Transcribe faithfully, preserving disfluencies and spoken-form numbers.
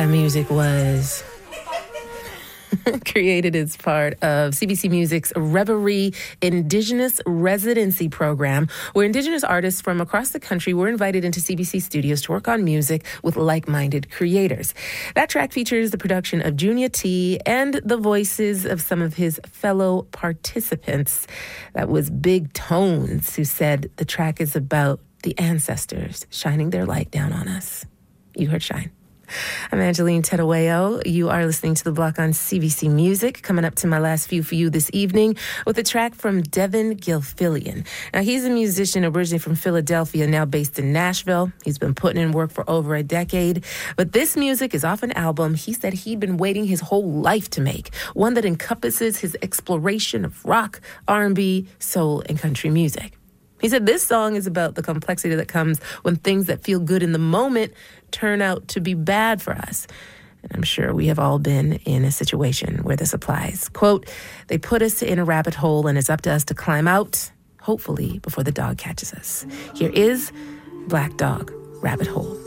That music was created as part of C B C Music's Reverie Indigenous Residency Program, where Indigenous artists from across the country were invited into C B C studios to work on music with like-minded creators. That track features the production of Junior T and the voices of some of his fellow participants. That was Big Tones, who said the track is about the ancestors shining their light down on us. You heard Shine. I'm Angeline Tedoeo. You are listening to The Block on C B C Music. Coming up to my last few for you this evening with a track from Devin Gilfillian. Now, he's a musician originally from Philadelphia, now based in Nashville. He's been putting in work for over a decade. But this music is off an album he said he'd been waiting his whole life to make, one that encompasses his exploration of rock, R and B, soul, and country music. He said this song is about the complexity that comes when things that feel good in the moment turn out to be bad for us. And I'm sure we have all been in a situation where this applies. Quote, they put us in a rabbit hole and it's up to us to climb out, hopefully before the dog catches us. Here is Black Dog Rabbit Hole.